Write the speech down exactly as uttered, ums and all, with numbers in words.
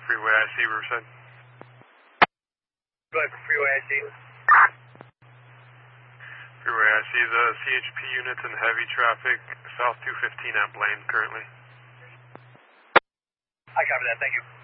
Freeway I C, Riverside. Go ahead for Freeway I C. Freeway I C, the C H P units in heavy traffic, south two fifteen at Blaine currently. I copy that, thank you.